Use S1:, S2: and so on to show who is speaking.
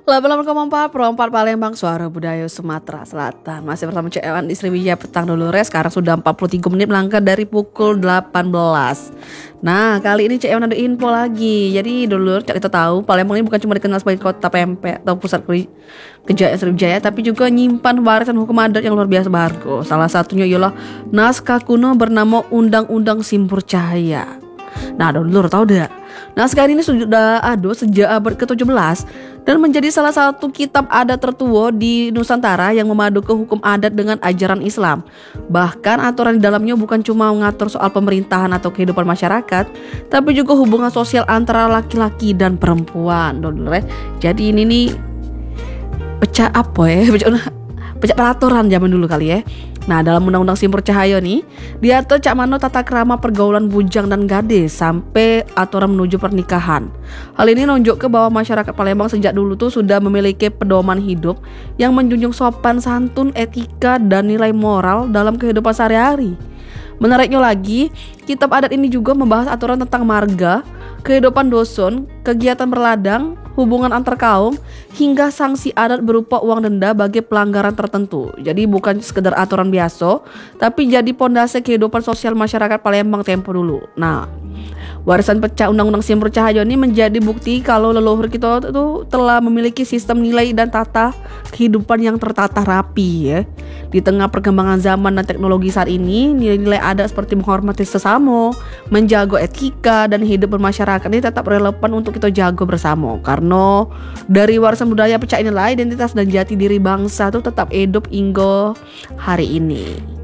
S1: 88,4 Perompak Palembang, Suara Budaya Sumatera Selatan. Masih bersama Cek Ewan di Sriwijaya Petang dulu res. Sekarang sudah 43 menit melangkah dari pukul 18. Nah, kali ini Cek Ewan ada info lagi. Jadi dulu kita tahu Palembang ini bukan cuma dikenal sebagai kota pempek atau pusat kejayaan Sriwijaya, tapi juga nyimpan warisan hukum adat yang luar biasa berharga. Salah satunya ialah naskah kuno bernama Undang-Undang Simpur Cahaya. Nah, dulu tahu dah. Naskah ini sudah ada sejak abad ke-17 dan menjadi salah satu kitab adat tertua di Nusantara yang memadukan hukum adat dengan ajaran Islam. Bahkan aturan di dalamnya bukan cuma mengatur soal pemerintahan atau kehidupan masyarakat, tapi juga hubungan sosial antara laki-laki dan perempuan. Jadi ini nih pecah apa ya? Pecah peraturan zaman dulu kali ya. Nah, dalam Undang-Undang Simpur Cahaya nih diatur cak mano tata krama pergaulan bujang dan gadis sampai aturan menuju pernikahan. Hal ini nunjuk ke bahwa masyarakat Palembang sejak dulu tuh sudah memiliki pedoman hidup yang menjunjung sopan santun, etika dan nilai moral dalam kehidupan sehari-hari. Menariknya lagi, kitab adat ini juga membahas aturan tentang marga, kehidupan dusun, kegiatan berladang, hubungan antar kaum, hingga sanksi adat berupa uang denda bagi pelanggaran tertentu. Jadi bukan sekedar aturan biasa, tapi jadi pondasi kehidupan sosial masyarakat Palembang tempo dulu. Nah, warisan pecah Undang-Undang Simpur Cahaya ini menjadi bukti kalau leluhur kita itu telah memiliki sistem nilai dan tata kehidupan yang tertata rapi ya. Di tengah perkembangan zaman dan teknologi saat ini, nilai-nilai adat seperti menghormati sesama, menjaga etika dan hidup bermasyarakat ini tetap relevan untuk kita jaga bersama. Karena dari warisan budaya pecah inilah identitas dan jati diri bangsa itu tetap hidup hingga hari ini.